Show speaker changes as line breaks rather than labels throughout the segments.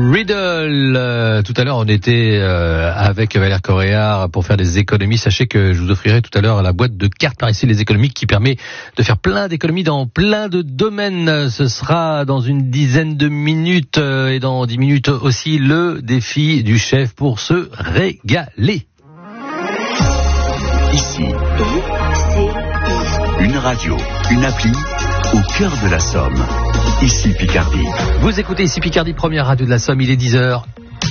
Riddle. Tout à l'heure, on était avec Valère Correa pour faire des économies. Sachez que je vous offrirai tout à l'heure la boîte de cartes par ici, les économies, qui permet de faire plein d'économies dans plein de domaines. Ce sera dans une dizaine de minutes et dans 10 minutes aussi le défi du chef pour se régaler.
Ici, une radio, une appli au cœur de la Somme. Ici Picardie.
Vous écoutez ici Picardie, première radio de la Somme, il est 10h.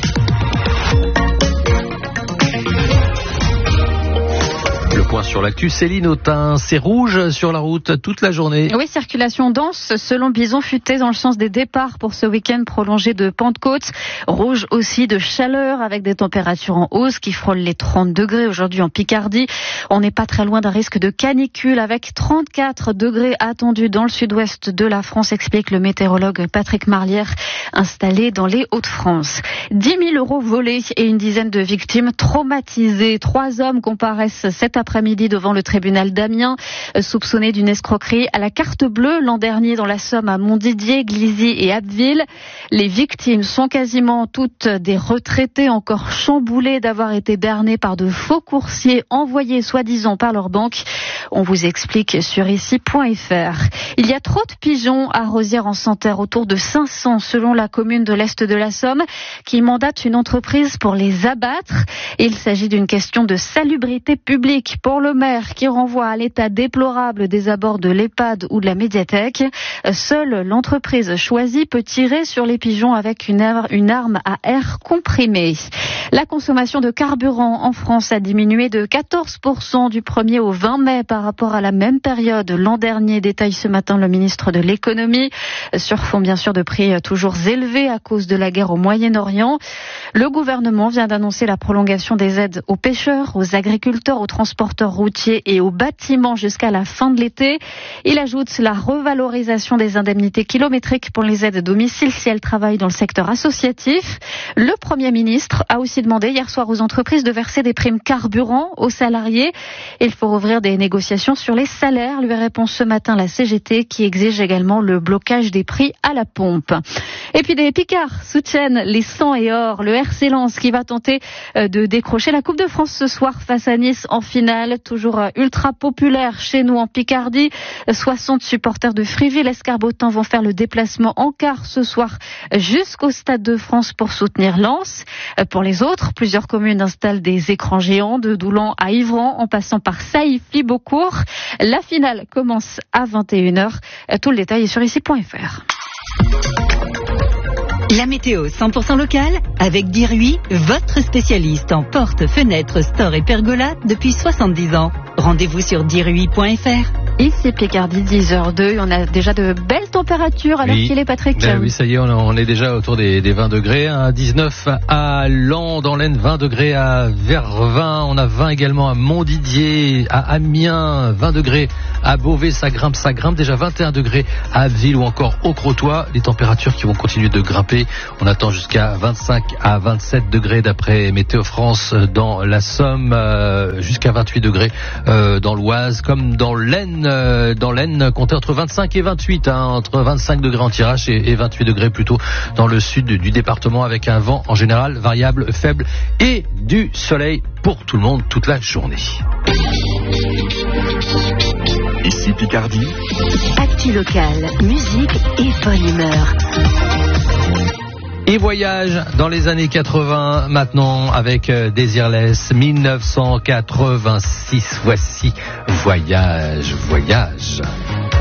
Le point sur l'actu, Céline Autain, c'est rouge sur la route toute la journée.
Oui, circulation dense selon Bison Futé dans le sens des départs pour ce week-end prolongé de Pentecôte. Rouge aussi de chaleur avec des températures en hausse qui frôlent les 30 degrés aujourd'hui en Picardie. On n'est pas très loin d'un risque de canicule avec 34 degrés attendus dans le sud-ouest de la France, explique le météorologue Patrick Marlière, installé dans les Hauts-de-France. 10 000 € volés et une dizaine de victimes traumatisées. 3 hommes comparaissent cet après-midi devant le tribunal d'Amiens, soupçonnés d'une escroquerie à la carte bleue l'an dernier dans la Somme à Montdidier, Glizy et Abbeville. Les victimes sont quasiment toutes des retraités encore chamboulés d'avoir été bernés par de faux coursiers envoyés soi-disant par leur banque. On vous explique sur ici.fr. Il y a trop de pigeons à Rosières-en-Santerre, autour de 500 selon la commune de l'Est de la Somme, qui mandate une entreprise pour les abattre. Il s'agit d'une question de salubrité publique pour le maire qui renvoie à l'état déplorable des abords de l'EHPAD ou de la médiathèque. Seule l'entreprise choisie peut tirer sur les pigeons avec une arme à air comprimé. La consommation de carburant en France a diminué de 14% du 1er au 20 mai par rapport à la même période l'an dernier, détaille ce matin le ministre de l'économie, sur fond bien sûr de prix toujours élevés à cause de la guerre au Moyen-Orient. Le gouvernement vient d'annoncer la prolongation des aides aux pêcheurs, aux agriculteurs, aux transporteurs routiers et aux bâtiments jusqu'à la fin de l'été. Il ajoute la revalorisation des indemnités kilométriques pour les aides à domicile si elles travaillent dans le secteur associatif. Le Premier ministre a aussi demandé hier soir aux entreprises de verser des primes carburant aux salariés. Il faut rouvrir des négociations sur les salaires, lui répond ce matin la CGT qui exige également le blocage des prix à la pompe. Et puis des Picards soutiennent les 100 et or. Le RC Lens qui va tenter de décrocher la Coupe de France ce soir face à Nice en finale. Toujours ultra populaire chez nous en Picardie. 60 supporters de Friville-Escarbotan vont faire le déplacement en car ce soir jusqu'au Stade de France pour soutenir Lens. Pour les autres, plusieurs communes installent des écrans géants de Doulan à Ivran en passant par Sailly-Flibeaucourt. La finale commence à 21h. Tout le détail est sur ici.fr.
La météo 100% locale avec Diruy, votre spécialiste en portes, fenêtres, stores et pergolas depuis 70 ans. Rendez-vous sur diruy.fr.
Ici Picardie, 10h02, on a déjà de belles températures alors qu'il est Patrick.
Oui, ça y est, on est déjà autour des 20 degrés, hein, 19 à Lens, dans l'Aisne, 20 degrés à Vervins, on a 20 également à Montdidier, à Amiens, 20 degrés à Beauvais, ça grimpe, déjà 21 degrés à Abbeville ou encore au Crotoy, des températures qui vont continuer de grimper, on attend jusqu'à 25 à 27 degrés d'après Météo France dans la Somme, jusqu'à 28 degrés dans l'Oise, comme dans l'Aisne. Comptez entre 25 et 28, entre 25 degrés en Tirage et 28 degrés plutôt dans le sud du département, avec un vent en général variable, faible et du soleil pour tout le monde toute la journée.
Ici Picardie.
Actu locale, musique et bonne humeur.
Et voyage dans les années 80 maintenant avec Desireless, 1986. Voici Voyage.